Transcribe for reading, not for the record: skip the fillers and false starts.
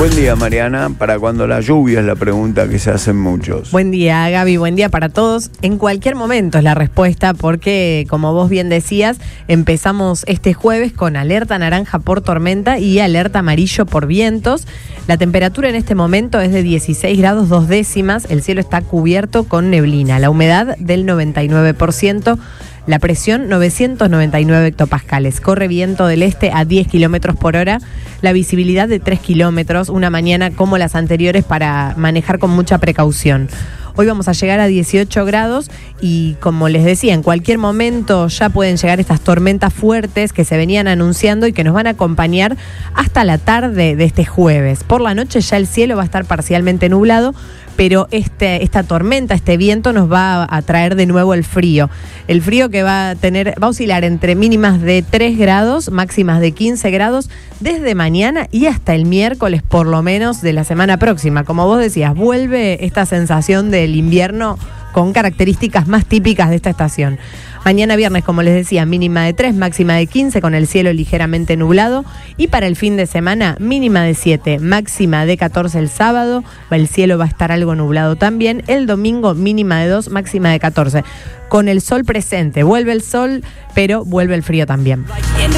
Buen día, Mariana. ¿Para cuando la lluvia? Es la pregunta que se hacen muchos. Buen día, Gaby. Buen día para todos. En cualquier momento es la respuesta porque, como vos bien decías, empezamos este jueves con alerta naranja por tormenta y alerta amarillo por vientos. La temperatura en este momento es de 16 grados 2 décimas. El cielo está cubierto con neblina. La humedad del 99%. La presión 999 hectopascales. Corre viento del este a 10 kilómetros por hora. La visibilidad de 3 kilómetros. Una mañana como las anteriores para manejar con mucha precaución. Hoy vamos a llegar a 18 grados y, como les decía, en cualquier momento ya pueden llegar estas tormentas fuertes que se venían anunciando y que nos van a acompañar hasta la tarde de este jueves. Por la noche ya el cielo va a estar parcialmente nublado, pero esta tormenta, este viento nos va a traer de nuevo el frío. El frío que va a oscilar entre mínimas de 3 grados, máximas de 15 grados, desde mañana y hasta el miércoles, por lo menos, de la semana próxima. Como vos decías, vuelve esta sensación del invierno con características más típicas de esta estación. Mañana viernes, como les decía, mínima de 3, máxima de 15, con el cielo ligeramente nublado. Y para el fin de semana, mínima de 7, máxima de 14 el sábado. El cielo va a estar algo nublado también. El domingo, mínima de 2, máxima de 14. Con el sol presente. Vuelve el sol, pero vuelve el frío también.